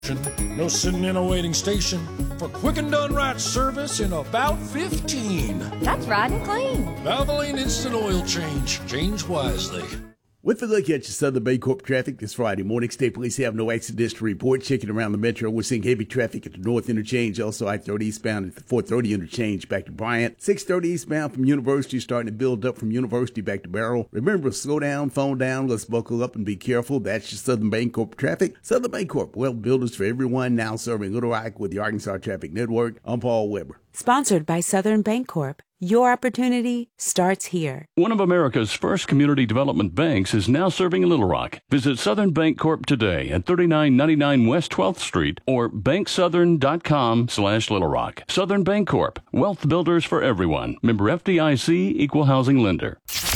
No sitting in a waiting station for quick and done right service in about 15. That's riding clean. Valvoline Instant Oil Change. Change wisely. With a look at your Southern Bancorp traffic this Friday morning, State Police have no accidents to report. Checking around the metro, we're seeing heavy traffic at the North Interchange, also I-30 eastbound at the 430 Interchange back to Bryant. 630 eastbound from University, starting to build up from University back to Barrel. Remember, slow down, phone down, let's buckle up and be careful. That's your Southern Bancorp traffic. Southern Bancorp, well, builders for everyone, now serving Little Rock with the Arkansas Traffic Network. I'm Paul Weber. Sponsored by Southern Bancorp. Your opportunity starts here. One of America's first community development banks is now serving Little Rock. Visit Southern Bancorp today at 3999 West 12th Street or banksouthern.com/Little Rock. Southern Bancorp, wealth builders for everyone. Member FDIC, equal housing lender.